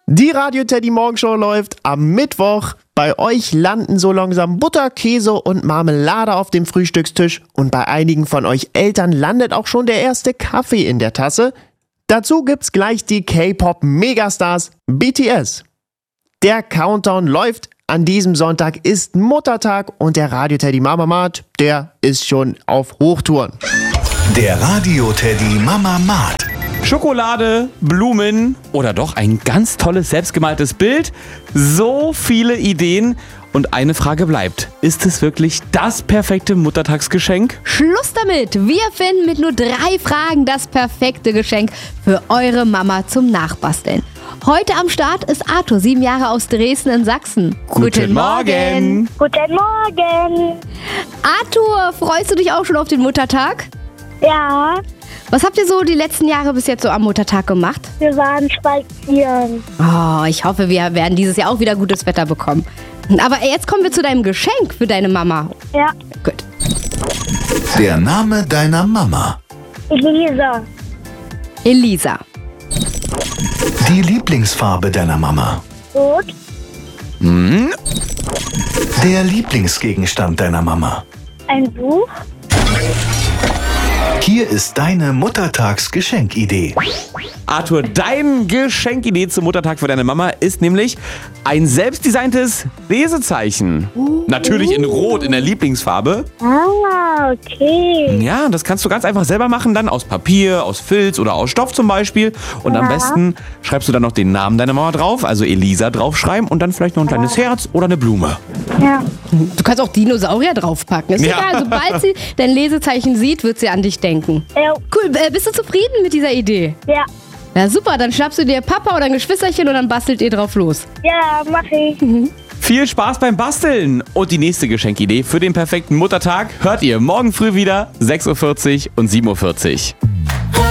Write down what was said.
Die Radio Teddy Morgenshow läuft am Mittwoch. Bei euch landen so langsam Butter, Käse und Marmelade auf dem Frühstückstisch und bei einigen von euch Eltern landet auch schon der erste Kaffee in der Tasse. Dazu gibt's gleich die K-Pop-Megastars BTS. Der Countdown läuft. An diesem Sonntag ist Muttertag und der Radio Teddy Mama-Mat, der ist schon auf Hochtouren. Der Radio Teddy Mama-Mat. Schokolade, Blumen oder doch ein ganz tolles selbstgemaltes Bild. So viele Ideen. Und eine Frage bleibt. Ist es wirklich das perfekte Muttertagsgeschenk? Schluss damit! Wir finden mit nur 3 Fragen das perfekte Geschenk für eure Mama zum Nachbasteln. Heute am Start ist Arthur, 7 Jahre aus Dresden in Sachsen. Guten Morgen! Guten Morgen! Arthur, freust du dich auch schon auf den Muttertag? Ja, Was habt ihr so die letzten Jahre bis jetzt so am Muttertag gemacht? wir waren spazieren. Oh, ich hoffe, wir werden dieses Jahr auch wieder gutes Wetter bekommen. Aber jetzt kommen wir zu deinem Geschenk für deine Mama. Ja, Gut. Der Name deiner Mama. Elisa. Elisa. Die Lieblingsfarbe deiner Mama. Rot. Der Lieblingsgegenstand deiner Mama. Ein Buch. Hier ist deine Muttertagsgeschenkidee. Arthur, dein Geschenkidee zum Muttertag für deine Mama ist nämlich ein selbstdesigntes Lesezeichen. Natürlich in Rot, in der Lieblingsfarbe. Ah, okay. Ja, das kannst du ganz einfach selber machen, dann aus Papier, aus Filz oder aus Stoff zum Beispiel. Und am besten schreibst du dann noch den Namen deiner Mama drauf, also Elisa draufschreiben und dann vielleicht noch ein kleines Herz oder eine Blume. Ja. Du kannst auch Dinosaurier draufpacken. Ist Ja. egal, sobald sie dein Lesezeichen sieht, wird sie an dich denken. Ja. Cool, bist du zufrieden mit dieser Idee? Ja. Na super, dann schnappst du dir Papa oder ein Geschwisterchen und dann bastelt ihr drauf los. Ja, mach ich. Viel Spaß beim Basteln! Und die nächste Geschenkidee für den perfekten Muttertag hört ihr morgen früh wieder 6:40 Uhr und 7:40 Uhr.